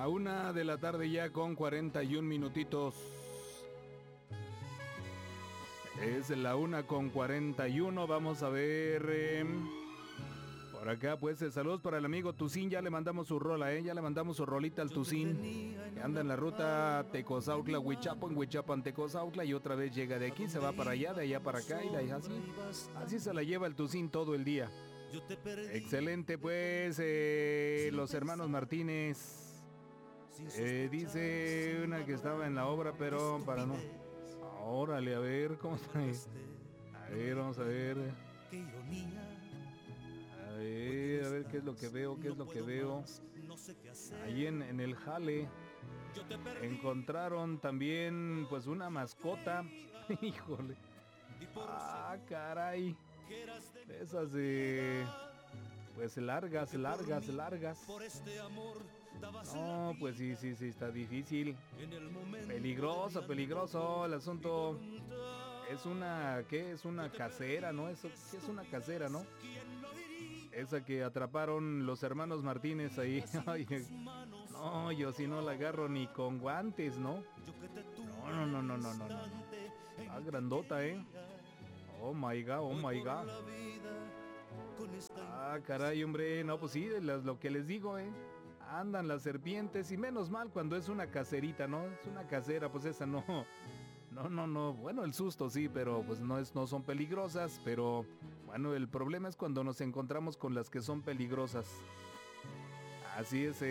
1 de la tarde ya con 41 minutitos. Es la 1:41. Vamos a ver. Por acá, pues, saludos para el amigo Tucín. Ya le mandamos su rola, ya le mandamos su rolita al Tucín. Que anda en la ruta Tecozautla-Huichapan, Huichapan-Tecozautla. Y otra vez llega de aquí, se va para allá, de allá para acá. Y de ahí así se la lleva el Tucín todo el día. Excelente, pues, los hermanos Martínez. Dice una que estaba en la obra, pero para no. Órale, a ver, ¿cómo está ahí? A ver, vamos a ver. Qué ironía. A ver qué es lo que veo. Ahí en el jale encontraron también, pues, una mascota. Híjole. Ah, caray. Esas de... pues largas. No, pues sí, está difícil. Peligroso el asunto. Es una, ¿qué? Es una casera, ¿no? Eso sí es una casera, ¿no? Esa que atraparon los hermanos Martínez ahí. Ay, no, yo si no la agarro ni con guantes, ¿no? No. Ah, grandota, Oh my God. Ah, caray, hombre. No, pues sí, lo que les digo, andan las serpientes y menos mal cuando es una caserita, ¿no? Es una casera, pues esa no. Bueno, el susto sí, pero pues no son peligrosas, pero bueno, el problema es cuando nos encontramos con las que son peligrosas. Así es,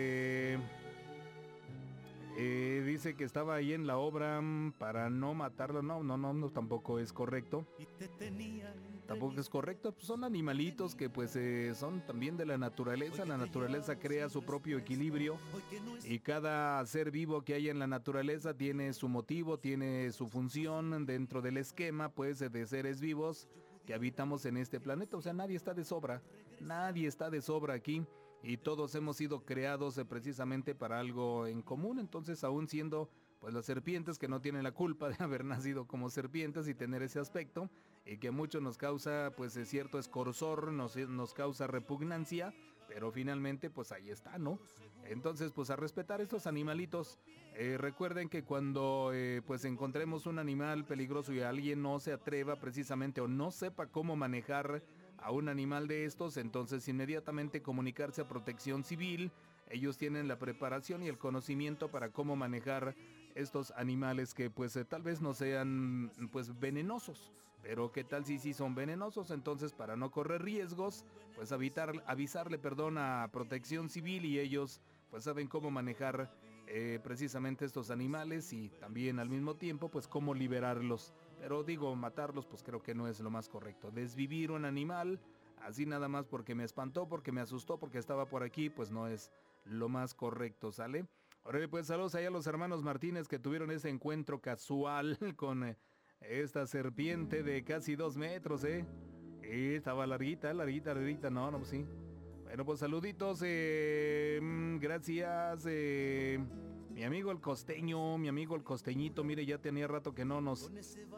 dice que estaba ahí en la obra para no matarlo. No, tampoco es correcto. Tampoco es correcto, pues son animalitos que pues son también de la naturaleza. La naturaleza crea su propio equilibrio y cada ser vivo que hay en la naturaleza tiene su motivo, tiene su función dentro del esquema pues de seres vivos que habitamos en este planeta. O sea, nadie está de sobra aquí y todos hemos sido creados precisamente para algo en común. Entonces, aún siendo pues las serpientes que no tienen la culpa de haber nacido como serpientes y tener ese aspecto, y que a muchos nos causa pues cierto escorzor, nos causa repugnancia, pero finalmente pues ahí está, ¿no? Entonces, pues a respetar estos animalitos. Recuerden que cuando pues encontremos un animal peligroso y alguien no se atreva precisamente o no sepa cómo manejar a un animal de estos, entonces inmediatamente comunicarse a Protección Civil. Ellos tienen la preparación y el conocimiento para cómo manejar estos animales que pues tal vez no sean pues venenosos, pero qué tal si sí son venenosos. Entonces, para no correr riesgos, pues avisarle a Protección Civil, y ellos pues saben cómo manejar precisamente estos animales y también al mismo tiempo pues cómo liberarlos. Pero digo, matarlos pues creo que no es lo más correcto. Desvivir un animal así nada más porque me espantó, porque me asustó, porque estaba por aquí, pues no es lo más correcto, ¿sale? Ahora pues saludos allá a los hermanos Martínez que tuvieron ese encuentro casual con esta serpiente de casi 2 metros, estaba larguita, no, pues sí. Bueno, pues saluditos, gracias, mi amigo el costeñito, mire, ya tenía rato que no nos,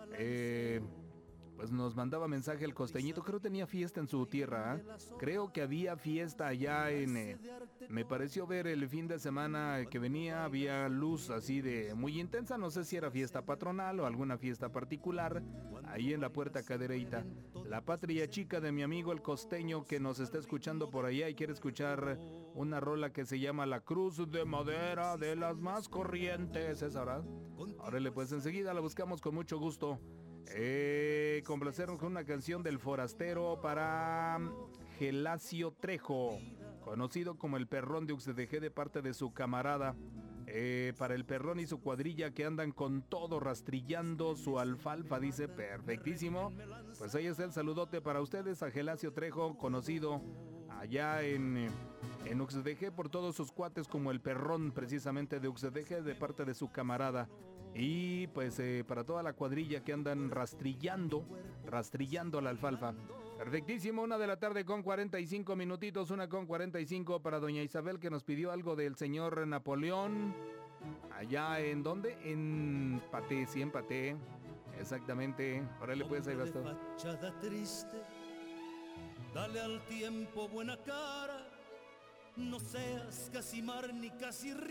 pues nos mandaba mensaje el costeñito. Creo que tenía fiesta en su tierra, creo que había fiesta allá me pareció ver el fin de semana que venía, había luz así de muy intensa, no sé si era fiesta patronal o alguna fiesta particular, ahí en la Puerta Cadereyta. La patria chica de mi amigo el costeño que nos está escuchando por allá y quiere escuchar una rola que se llama La Cruz de Madera, de las más corrientes, ¿es ahora? Órale, pues enseguida la buscamos con mucho gusto. Complacernos con una canción del Forastero para Gelacio Trejo, conocido como el Perrón de UXDG, de parte de su camarada. Para el Perrón y su cuadrilla que andan con todo rastrillando su alfalfa, dice, perfectísimo. Pues ahí está el saludote para ustedes a Gelacio Trejo, conocido allá en UXDG por todos sus cuates como el Perrón precisamente de UXDG, de parte de su camarada. Y pues para toda la cuadrilla que andan rastrillando la alfalfa. Perfectísimo, 1 de la tarde con 45 minutitos, 1:45 para doña Isabel, que nos pidió algo del señor Napoleón. Allá en ¿dónde? En Paté, sí, en Paté. Exactamente. Órale pues, ahí va a estar. Fachada triste, dale al tiempo buena cara, no seas casi mar ni casi río.